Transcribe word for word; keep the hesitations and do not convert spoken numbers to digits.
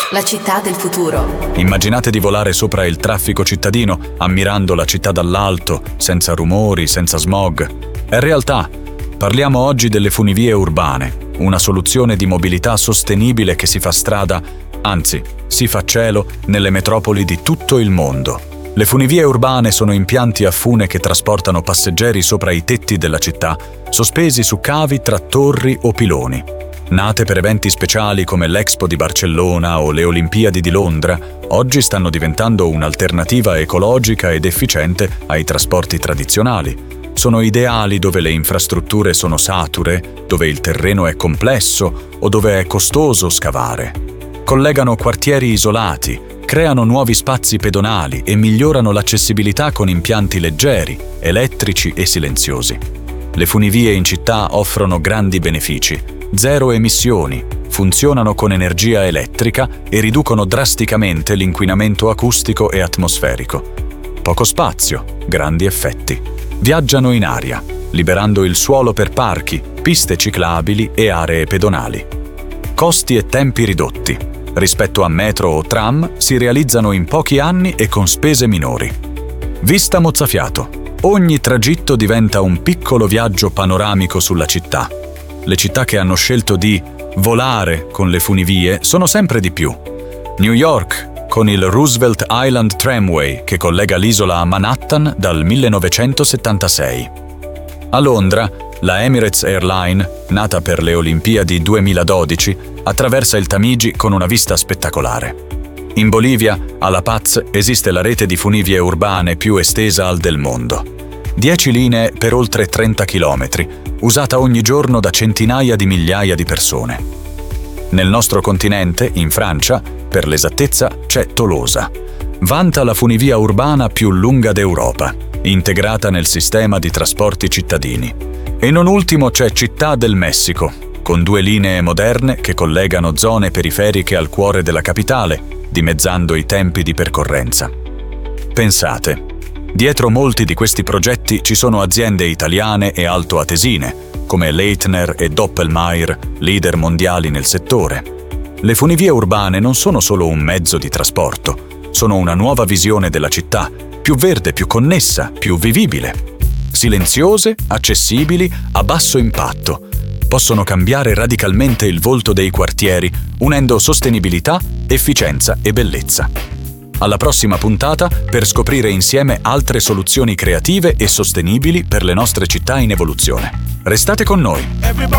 La città del futuro. Immaginate di volare sopra il traffico cittadino, ammirando la città dall'alto, senza rumori, senza smog. È realtà. Parliamo oggi delle funivie urbane, una soluzione di mobilità sostenibile che si fa strada, anzi, si fa cielo nelle metropoli di tutto il mondo. Le funivie urbane sono impianti a fune che trasportano passeggeri sopra i tetti della città, sospesi su cavi tra torri o piloni. Nate per eventi speciali come l'Expo di Barcellona o le Olimpiadi di Londra, oggi stanno diventando un'alternativa ecologica ed efficiente ai trasporti tradizionali. Sono ideali dove le infrastrutture sono sature, dove il terreno è complesso o dove è costoso scavare. Collegano quartieri isolati, creano nuovi spazi pedonali e migliorano l'accessibilità con impianti leggeri, elettrici e silenziosi. Le funivie in città offrono grandi benefici, zero emissioni, funzionano con energia elettrica e riducono drasticamente l'inquinamento acustico e atmosferico. Poco spazio, grandi effetti. Viaggiano in aria, liberando il suolo per parchi, piste ciclabili e aree pedonali. Costi e tempi ridotti. Rispetto a metro o tram, si realizzano in pochi anni e con spese minori. Vista mozzafiato. Ogni tragitto diventa un piccolo viaggio panoramico sulla città. Le città che hanno scelto di volare con le funivie sono sempre di più. New York, con il Roosevelt Island Tramway che collega l'isola a Manhattan dal millenovecentosettantasei. A Londra, la Emirates Airline, nata per le Olimpiadi duemiladodici, attraversa il Tamigi con una vista spettacolare. In Bolivia, a La Paz, esiste la rete di funivie urbane più estesa al del mondo. Dieci linee per oltre trenta chilometri, usata ogni giorno da centinaia di migliaia di persone. Nel nostro continente, in Francia, per l'esattezza, c'è Tolosa. Vanta la funivia urbana più lunga d'Europa, integrata nel sistema di trasporti cittadini. E non ultimo c'è Città del Messico, con due linee moderne che collegano zone periferiche al cuore della capitale, dimezzando i tempi di percorrenza. Pensate, dietro molti di questi progetti ci sono aziende italiane e altoatesine, come Leitner e Doppelmayr, leader mondiali nel settore. Le funivie urbane non sono solo un mezzo di trasporto, sono una nuova visione della città, più verde, più connessa, più vivibile. Silenziose, accessibili, a basso impatto. Possono cambiare radicalmente il volto dei quartieri, unendo sostenibilità, efficienza e bellezza. Alla prossima puntata per scoprire insieme altre soluzioni creative e sostenibili per le nostre città in evoluzione. Restate con noi!